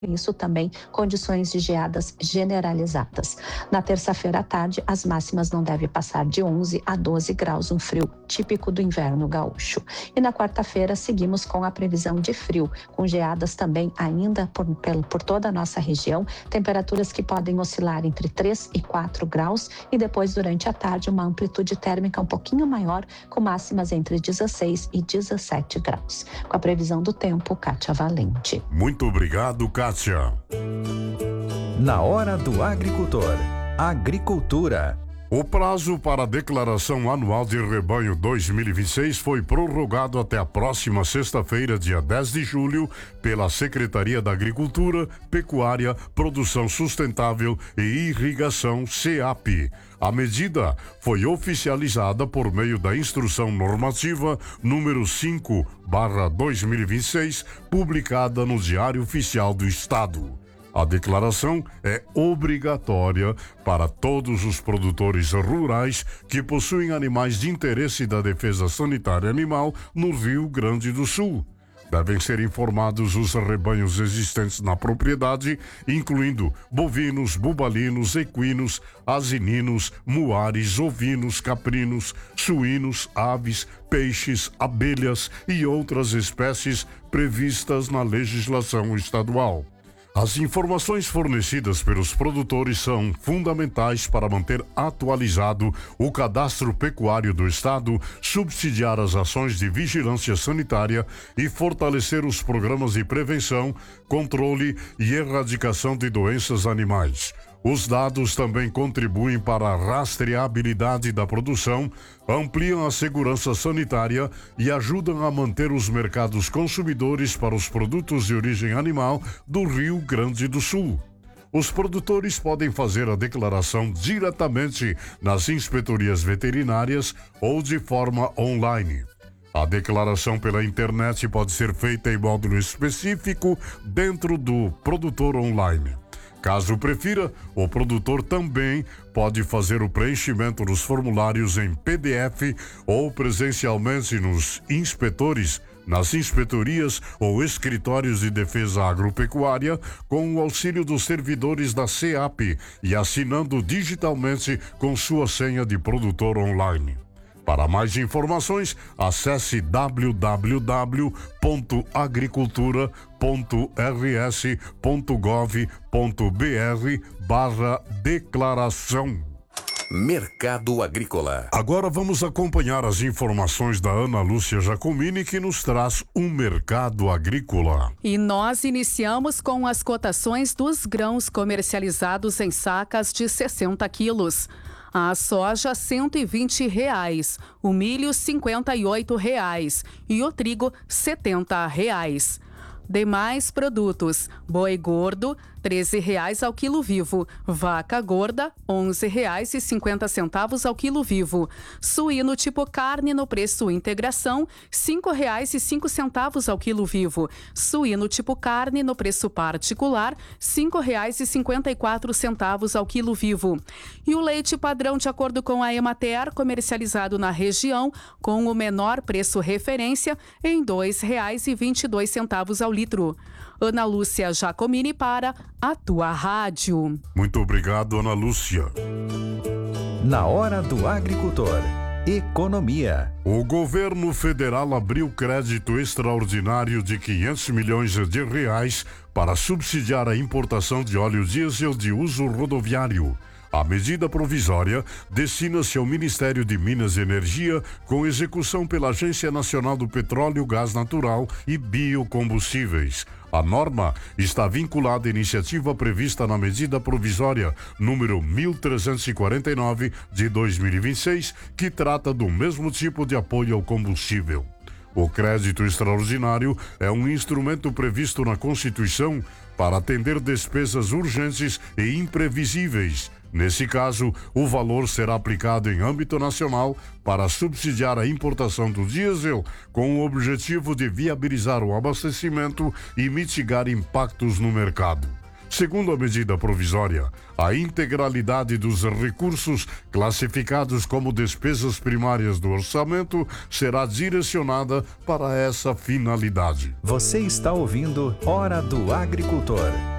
Isso também condições de geadas generalizadas. Na terça-feira à tarde, as máximas não devem passar de 11 a 12 graus, um frio típico do inverno gaúcho. E na quarta-feira, seguimos com a previsão de frio, com geadas também ainda por toda a nossa região, temperaturas que podem oscilar entre 3 e 4 graus e depois, durante a tarde, uma amplitude térmica um pouquinho maior, com máximas entre 16 e 17 graus. Com a previsão do tempo, Kátia Valente. Muito obrigado, Kátia. Na hora do agricultor. Agricultura. O prazo para a declaração anual de rebanho 2026 foi prorrogado até a próxima sexta-feira, dia 10 de julho, pela Secretaria da Agricultura, Pecuária, Produção Sustentável e Irrigação, SEAP. A medida foi oficializada por meio da Instrução Normativa número 5/2026, publicada no Diário Oficial do Estado. A declaração é obrigatória para todos os produtores rurais que possuem animais de interesse da Defesa Sanitária Animal no Rio Grande do Sul. Devem ser informados os rebanhos existentes na propriedade, incluindo bovinos, bubalinos, equinos, asininos, muares, ovinos, caprinos, suínos, aves, peixes, abelhas e outras espécies previstas na legislação estadual. As informações fornecidas pelos produtores são fundamentais para manter atualizado o cadastro pecuário do Estado, subsidiar as ações de vigilância sanitária e fortalecer os programas de prevenção, controle e erradicação de doenças animais. Os dados também contribuem para a rastreabilidade da produção, ampliam a segurança sanitária e ajudam a manter os mercados consumidores para os produtos de origem animal do Rio Grande do Sul. Os produtores podem fazer a declaração diretamente nas inspetorias veterinárias ou de forma online. A declaração pela internet pode ser feita em módulo específico dentro do produtor online. Caso prefira, o produtor também pode fazer o preenchimento dos formulários em PDF ou presencialmente nos inspetores, nas inspetorias ou escritórios de defesa agropecuária, com o auxílio dos servidores da SEAP e assinando digitalmente com sua senha de produtor online. Para mais informações, acesse www.agricultura.rs.gov.br/declaração. Mercado Agrícola. Agora vamos acompanhar as informações da Ana Lúcia Jacomini, que nos traz um mercado agrícola. E nós iniciamos com as cotações dos grãos comercializados em sacas de 60 quilos. A soja R$ 120, o milho R$ 58 e o trigo R$ 70. Demais produtos: boi gordo R$ 13 ao quilo vivo, vaca gorda R$ 11,50 ao quilo vivo, suíno tipo carne no preço integração R$ 5,05 ao quilo vivo, suíno tipo carne no preço particular R$ 5,54 ao quilo vivo. E o leite padrão, de acordo com a Emater, comercializado na região com o menor preço referência em R$ 2,22 ao litro. Ana Lúcia Jacomini para a tua rádio. Muito obrigado, Ana Lúcia. Na hora do agricultor. Economia. O governo federal abriu crédito extraordinário de R$ 500 milhões para subsidiar a importação de óleo diesel de uso rodoviário. A medida provisória destina-se ao Ministério de Minas e Energia, com execução pela Agência Nacional do Petróleo, Gás Natural e Biocombustíveis. A norma está vinculada à iniciativa prevista na medida provisória número 1349 de 2026, que trata do mesmo tipo de apoio ao combustível. O crédito extraordinário é um instrumento previsto na Constituição para atender despesas urgentes e imprevisíveis. Nesse caso, o valor será aplicado em âmbito nacional para subsidiar a importação do diesel, com o objetivo de viabilizar o abastecimento e mitigar impactos no mercado. Segundo a medida provisória, a integralidade dos recursos classificados como despesas primárias do orçamento será direcionada para essa finalidade. Você está ouvindo Hora do Agricultor.